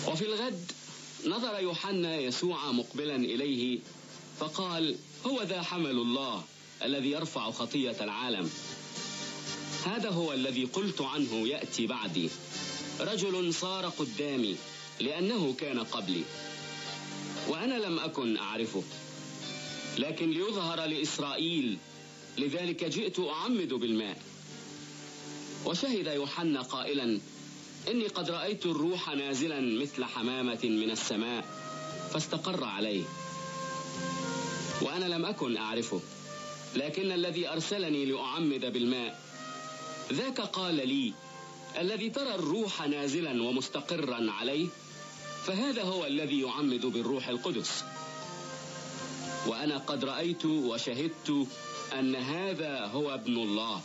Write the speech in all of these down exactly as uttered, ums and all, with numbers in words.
وفي الغد نظر يوحنا يسوع مقبلا إليه فقال: هو ذا حمل الله الذي يرفع خطية العالم. هذا هو الذي قلت عنه يأتي بعدي، رجل صار قدامي لأنه كان قبلي، وأنا لم أكن أعرفه، لكن ليظهر لإسرائيل، لذلك جئت أعمد بالماء. وشهد يوحنا قائلا: إني قد رأيت الروح نازلا مثل حمامة من السماء فاستقر عليه، وأنا لم أكن أعرفه، لكن الذي أرسلني لأعمد بالماء ذاك قال لي: الذي ترى الروح نازلا ومستقرا عليه فهذا هو الذي يعمد بالروح القدس. وأنا قد رأيت وشهدت أن هذا هو ابن الله.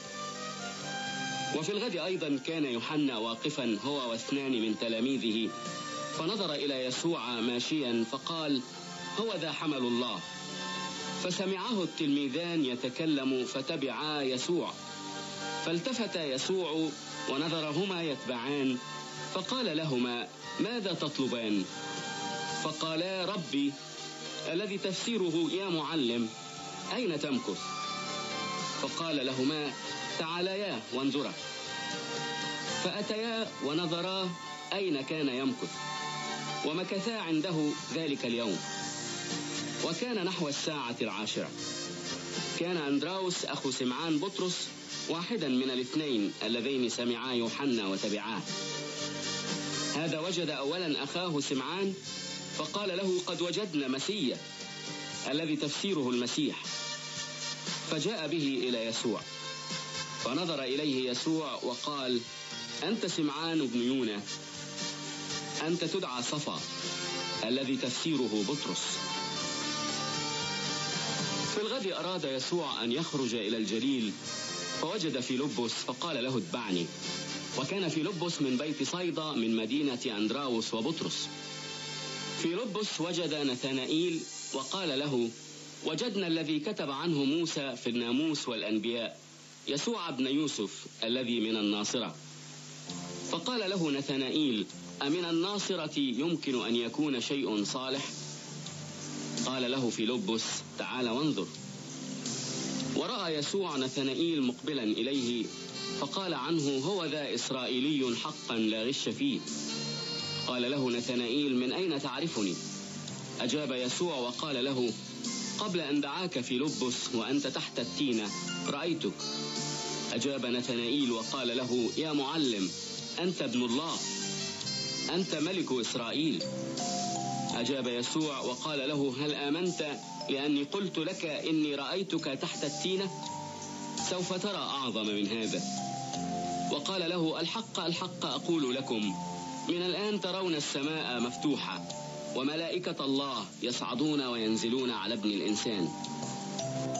وفي الغد أيضا كان يوحنا واقفا هو واثنان من تلاميذه، فنظر إلى يسوع ماشيا فقال: هو ذا حمل الله. فسمعه التلميذان يتكلم فتبعا يسوع، فالتفت يسوع ونظرهما يتبعان، فقال لهما: ماذا تطلبان؟ فقالا: ربي، الذي تفسيره يا معلم، أين تمكث؟ فقال لهما: تعاليا وانظرا. فأتيا ونظرا أين كان يمكث، ومكثا عنده ذلك اليوم. وكان نحو الساعة العاشرة. كان أندراوس أخو سمعان بطرس واحدا من الاثنين اللذين سمعا يوحنا وتبعاه. هذا وجد أولا أخاه سمعان فقال له: قد وجدنا مسيا، الذي تفسيره المسيح. فجاء به إلى يسوع، فنظر إليه يسوع وقال: أنت سمعان بن يونا، أنت تدعى صفا، الذي تفسيره بطرس. في الغد أراد يسوع أن يخرج إلى الجليل، فوجد فيلبس فقال له: اتبعني. وكان فيلبس من بيت صيدا من مدينة أندراوس وبطرس. فيلبس وجد نثنائيل وقال له: وجدنا الذي كتب عنه موسى في الناموس والأنبياء، يسوع ابن يوسف الذي من الناصرة. فقال له نثنائيل: أمن الناصرة يمكن أن يكون شيء صالح؟ قال له فيلبس: تعال وانظر. ورأى يسوع نثنائيل مقبلا إليه فقال عنه: هو ذا إسرائيلي حقا لا غش فيه. قال له نثنائيل: من أين تعرفني؟ أجاب يسوع وقال له: قبل أن دعاك فيلبس وأنت تحت التينة رأيتك. أجاب نثنائيل وقال له: يا معلم، أنت ابن الله، أنت ملك إسرائيل. أجاب يسوع وقال له: هل آمنت لأني قلت لك إني رأيتك تحت التينة؟ سوف ترى أعظم من هذا. وقال له: الحق الحق أقول لكم، من الآن ترون السماء مفتوحة وملائكة الله يصعدون وينزلون على ابن الإنسان.